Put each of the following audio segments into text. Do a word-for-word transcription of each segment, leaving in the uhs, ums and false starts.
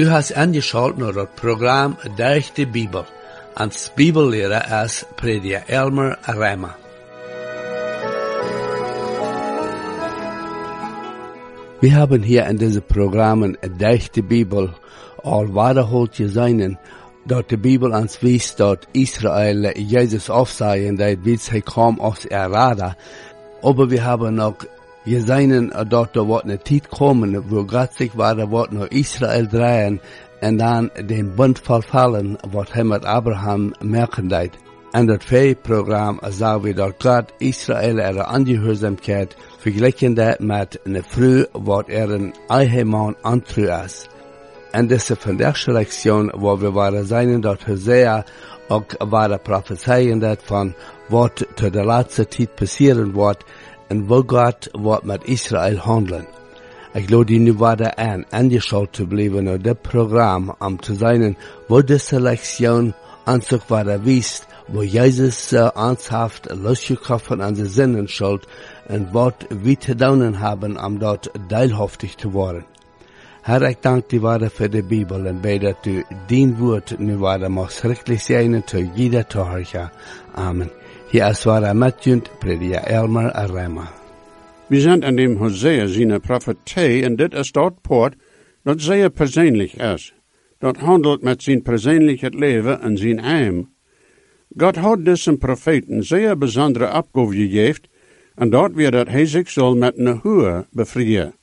Du hast angeschaut naar het programma Durch de Bibel. Als Bibellehrer ist Prediger Elmer Rema. Wir haben hier in diesen Programmen Durch die Bibel all wiederholt gesehen, dass die Bibel uns weist, dass Israel Jesus aufsehen, dass er kam aus Erada. Aber wir haben noch gesehen, dass da wird eine Zeit kommen, wo Gott sich weiter wird nach Israel drehen und dann den Bund verfallen, was er mit Abraham merken wird. In dat tweede programma zagen we dat God Israël ihre Angehörigkeit verglichen dat met een vrouw wat er een eigen man antru is. En deze vandaagse lektion waar we waren zijn dat Hosea ook waren prophezeien dat van wat te de laatste tijd passeren wordt en hoe God wordt met Israël handelen. Ik geloof die nu waren aan angeschaut te blijven naar dit programma om te zijn waar deze lektion aan zich waren wist, wo Jesus uh, ernsthaft losgekauft an den Sinnen schuld und wat wir zu tun haben, um dort teilhaftig zu werden. Herr, ich danke dir weiter für die Bibel und bete, dass du dein Wort nu weiter machst schrecklich sein zu jeder Torhöcher. Amen. Hier ist weiter Matthew, Prediger Elmer Rema. Wir sind an dem Hosea seine Prophetie und dit ist dort Port, dat sehr persönlich ist. Dat handelt mit sein persönliches Leben und sein Heim. Gott hat diesen Propheten sehr besondere Abgabe gegeben, en dat weer dat hij zich zal met een hoer bevrijen.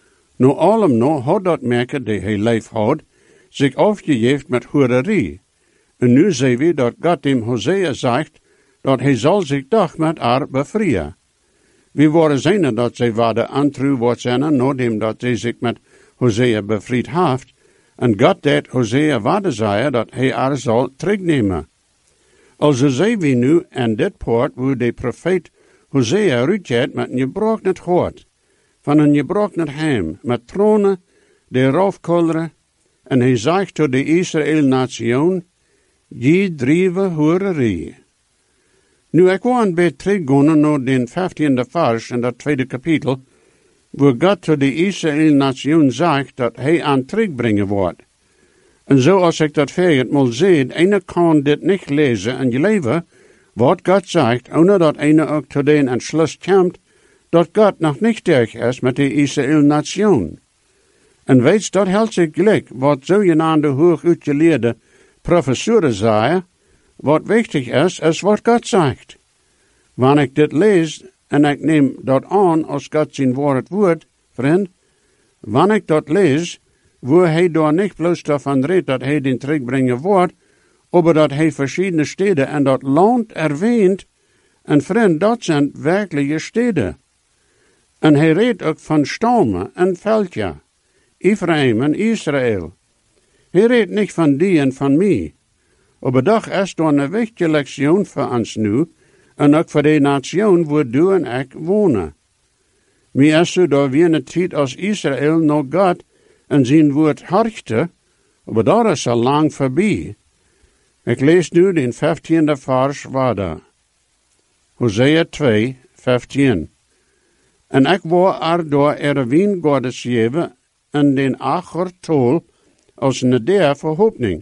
Nu allem nog had dat merken die hij lijf had, zich afgegeven met hoererie. En nu zien we dat God dem Hosea zegt, dat hij zal zich toch met haar bevrijen. We worden zien dat zij waarde antru wordt zijn, nadat dat zij zich met Hosea bevrijd heeft, en God deed Hosea waarde zeggen dat hij haar zal terugnemen. Also zien we nu aan dit poort waar de profeet Hosea uitgaat met een gebroken hart, van een gebroken heim, met tronen, de raufkolderen, en hij zegt tot de Israël-nation, je drieve hoererie. Nu, ik wil een beetje teruggaan naar den vijftiende vers in dat tweede kapitel, waar God tot de Israël-nation zegt dat hij aan terugbrengen wordt. En zoals ik dat verder mal zie, ene kan dit niet lezen en geloven, wat God zegt, ohne dat ene ook tot den Entschluss komt, dat God nog niet durch is met de Israël-nation. En weet dat helpt zich gelijk, wat zogenaamde hoog uitgeleerde professoren zeggen, wat wichtig is, is wat God zegt. Wanneer ik dit lees, en ik neem dat aan als God zijn woord wordt, vriend, wanneer ik dat lees, wo hij daar niet bloos daarvan redt dat hij den terugbrengen wordt, maar dat hij verschillende steden en dat land erwähnt, en vriend, dat zijn werkelijke steden. En hij redt ook van stammen en veldja, Ephraim en Israël. Hij redt niet van die en van mij. Maar dat is dan een wichtige lektion voor ons nu, en ook voor de nation waar du en ik wonen. Mij is zo dat we een tijd als Israël nog God en zijn woord harchte, maar dat is al lang voorbij. Ik lees nu den vijftiende vers verder. Hosea twee, vijftien. En ik wou er door er wien Gottes geven en den acher tol als een der verhoopning.